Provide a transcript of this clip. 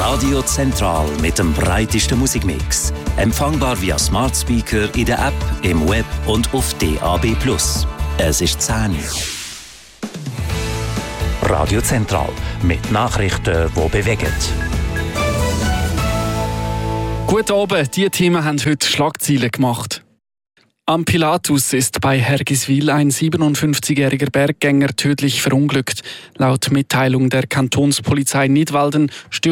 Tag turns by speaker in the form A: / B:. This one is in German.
A: Radio Zentral mit dem breitesten Musikmix. Empfangbar via Smart Speaker in der App, im Web und auf DAB+. Es ist 10 Uhr. Radio Zentral mit Nachrichten, die bewegen.
B: Guten Abend, diese Themen haben heute Schlagzeilen gemacht. Am Pilatus ist bei Hergiswil ein 57-jähriger Berggänger tödlich verunglückt. Laut Mitteilung der Kantonspolizei Nidwalden